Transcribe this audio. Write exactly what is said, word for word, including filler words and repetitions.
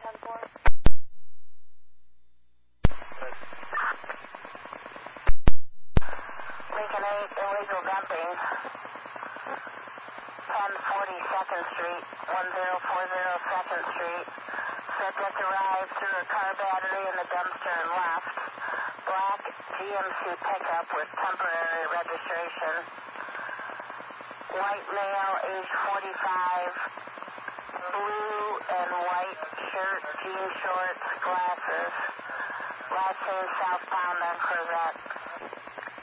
Lincoln eight, illegal dumping. ten forty-second Street, ten forty second Street. Subject arrived through a car battery in the dumpster and left. Black G M C pickup with temporary registration. White male, age forty-five. Blue and white shirt, jean shorts, glasses. Last name southbound on Corvette.